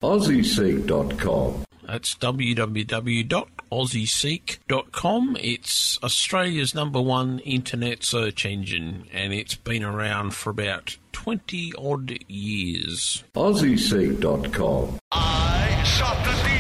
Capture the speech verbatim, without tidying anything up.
aussie seek dot com. That's w w w dot aussie seek dot com. It's Australia's number one internet search engine, and it's been around for about twenty odd years. aussie seek dot com. I shot the